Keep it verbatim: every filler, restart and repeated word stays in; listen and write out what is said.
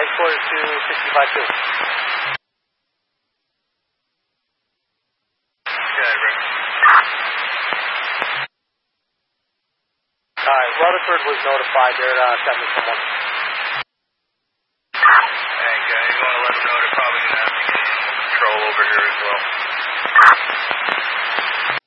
headquarters to sixty-five two. Okay, Rick. Alright, Rutherford was notified. They're uh, sending someone. Hey, guys, you want to let them know they're probably going to have to get control over here as well.